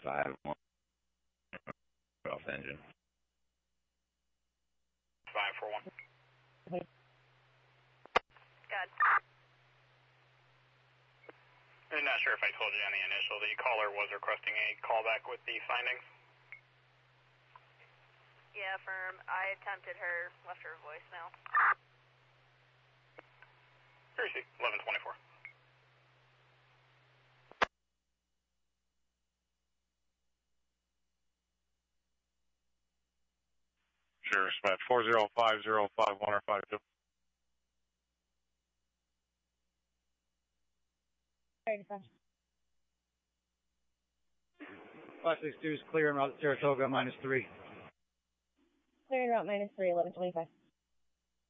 5-1 off engine. 541. Good. I'm not sure if I told you on the initial, the caller was requesting a callback with the findings. Yeah, affirm. I attempted her, left her a voicemail. Seriously, 1124. Sure, Smet 40505 or 52. Five 562 is clear en route to Saratoga, -3. Clear en route -3, 1125.